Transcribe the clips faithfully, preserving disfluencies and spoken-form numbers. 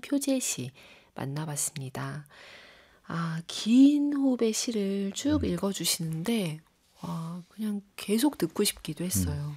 표제 시 만나봤습니다. 아, 긴 호흡의 시를 쭉 음. 읽어주시는데 와, 그냥 계속 듣고 싶기도 했어요.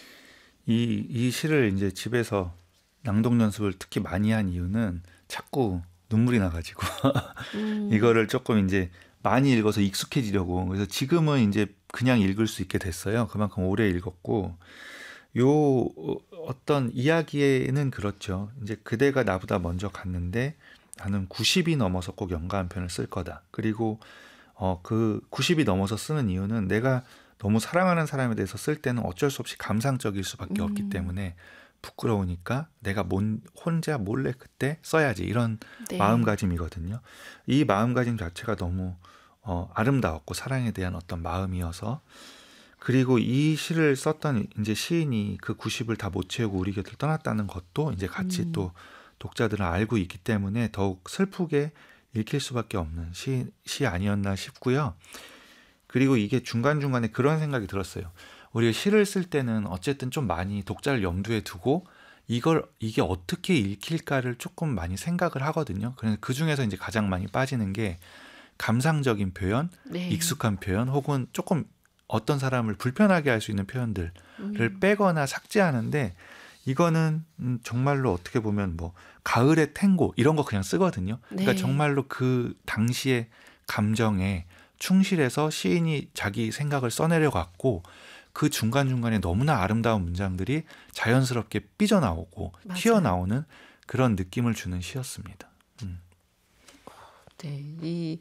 이, 이 시를 이제 집에서 낭독 연습을 특히 많이 한 이유는 자꾸 눈물이 나가지고 음, 이거를 조금 이제 많이 읽어서 익숙해지려고. 그래서 지금은 이제 그냥 읽을 수 있게 됐어요. 그만큼 오래 읽었고, 요 어, 어떤 이야기에는 그렇죠. 이제 그대가 나보다 먼저 갔는데 나는 구십이 넘어서 꼭 연가 한 편을 쓸 거다. 그리고 어, 그 구십이 넘어서 쓰는 이유는 내가 너무 사랑하는 사람에 대해서 쓸 때는 어쩔 수 없이 감상적일 수밖에 없기 음, 때문에 부끄러우니까 내가 몬, 혼자 몰래 그때 써야지, 이런 네. 마음가짐이거든요. 이 마음가짐 자체가 너무 어, 아름다웠고 사랑에 대한 어떤 마음이어서, 그리고 이 시를 썼던 이제 시인이 그 구십을 다 못 채우고 우리 곁을 떠났다는 것도 이제 같이 음, 또 독자들은 알고 있기 때문에 더욱 슬프게 읽힐 수밖에 없는 시, 시 아니었나 싶고요. 그리고 이게 중간중간에 그런 생각이 들었어요. 우리가 시를 쓸 때는 어쨌든 좀 많이 독자를 염두에 두고 이걸 이게 어떻게 읽힐까를 조금 많이 생각을 하거든요. 그래서 그 중에서 이제 가장 많이 빠지는 게 감상적인 표현, 네. 익숙한 표현, 혹은 조금 어떤 사람을 불편하게 할 수 있는 표현들을 음, 빼거나 삭제하는데, 이거는 음, 정말로 어떻게 보면 뭐 가을의 탱고 이런 거 그냥 쓰거든요. 그러니까 네. 정말로 그 당시의 감정에 충실해서 시인이 자기 생각을 써내려 갔고, 그 중간중간에 너무나 아름다운 문장들이 자연스럽게 삐져나오고 맞아요. 튀어나오는 그런 느낌을 주는 시였습니다. 음. 네, 이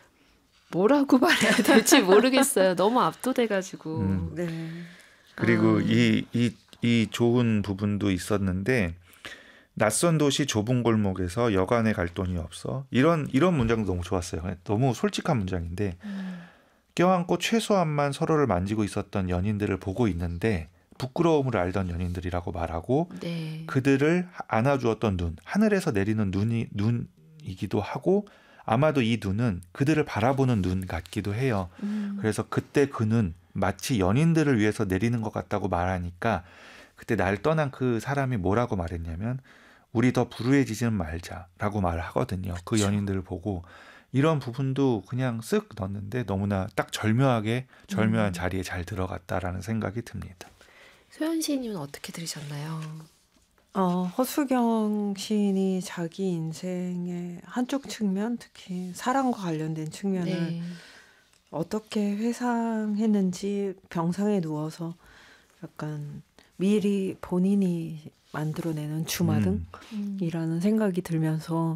뭐라고 말해야 될지 모르겠어요. 너무 압도돼가지고. 음. 네. 그리고 아, 이, 이, 이 좋은 부분도 있었는데, 낯선 도시 좁은 골목에서 여간에 갈 돈이 없어, 이런 이런 문장도 너무 좋았어요. 너무 솔직한 문장인데, 음, 껴안고 최소한만 서로를 만지고 있었던 연인들을 보고 있는데 부끄러움을 알던 연인들이라고 말하고, 네. 그들을 안아주었던 눈, 하늘에서 내리는 눈이 눈이기도 하고, 아마도 이 눈은 그들을 바라보는 눈 같기도 해요. 음, 그래서 그때 그 눈 마치 연인들을 위해서 내리는 것 같다고 말하니까, 그때 날 떠난 그 사람이 뭐라고 말했냐면, 우리 더 불우해지지는 말자라고 말을 하거든요. 그 그쵸. 연인들을 보고. 이런 부분도 그냥 쓱 넣었는데 너무나 딱 절묘하게 절묘한 음. 자리에 잘 들어갔다라는 생각이 듭니다. 소연 시인님은 어떻게 들으셨나요? 어, 허수경 시인이 자기 인생의 한쪽 측면, 특히 사랑과 관련된 측면을 네. 어떻게 회상했는지 병상에 누워서 약간 미리 본인이 만들어내는 주마등이라는 음, 생각이 들면서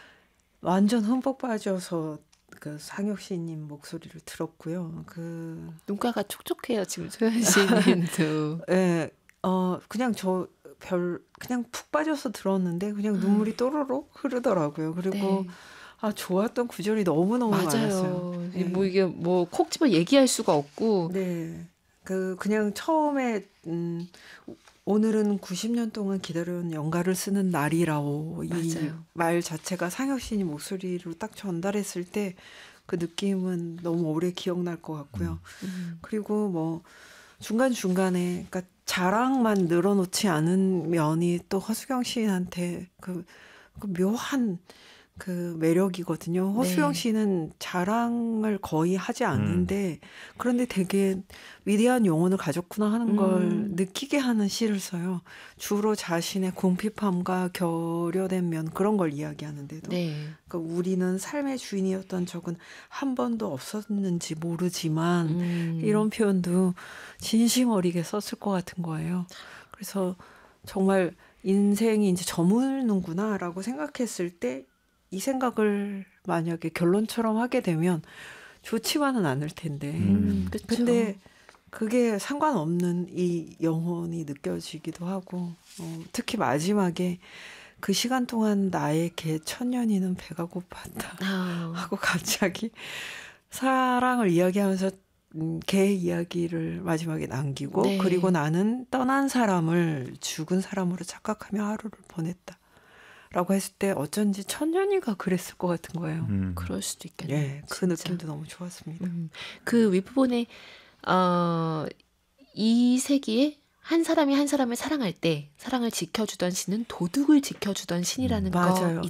완전 흠뻑 빠져서 그 상혁 시인님 목소리를 들었고요. 그, 눈가가 촉촉해요, 지금 소연 시인님도. 예, 어, 그냥 저 별, 그냥 푹 빠져서 들었는데 그냥 눈물이 또로록 흐르더라고요. 그리고 네. 아, 좋았던 구절이 너무너무 많았어요. 맞아요. 예. 뭐 이게 뭐 콕 집어 얘기할 수가 없고. 네. 그, 그냥 처음에, 음, 오늘은 구십 년 동안 기다려온 연가를 쓰는 날이라오. 이 맞아요. 말 자체가 상혁 시인이 목소리로 딱 전달했을 때 그 느낌은 너무 오래 기억날 것 같고요. 음, 그리고 뭐 중간중간에, 그러니까 자랑만 늘어놓지 않은 면이 또 허수경 시인한테 그, 그 묘한 그 매력이거든요. 허수경 네. 씨는 자랑을 거의 하지 음, 않는데 그런데 되게 위대한 영혼을 가졌구나 하는 걸 음, 느끼게 하는 시를 써요. 주로 자신의 궁핍함과 결여된 면 그런 걸 이야기하는데도 네. 그러니까 우리는 삶의 주인이었던 적은 한 번도 없었는지 모르지만 음, 이런 표현도 진심 어리게 썼을 것 같은 거예요. 그래서 정말 인생이 이제 저무는구나라고 생각했을 때 이 생각을 만약에 결론처럼 하게 되면 좋지만은 않을 텐데. 음, 음, 그쵸. 근데 그게 상관없는 이 영혼이 느껴지기도 하고, 어, 특히 마지막에 그 시간 동안 나의 개 천년이는 배가 고팠다 아, 하고 갑자기 사랑을 이야기하면서 음, 개 이야기를 마지막에 남기고 네. 그리고 나는 떠난 사람을 죽은 사람으로 착각하며 하루를 보냈다 라고 했을 때 어쩐지 천년이가 그랬을 것 같은 거예요. 음. 그럴 수도 있겠네요. 예, 그 진짜. 느낌도 너무 좋았습니다. 음, 그 윗부분에 어, 이 세기에 한 사람이 한 사람을 사랑할 때 사랑을 지켜주던 신은 도둑을 지켜주던 신이라는 거 맞아요.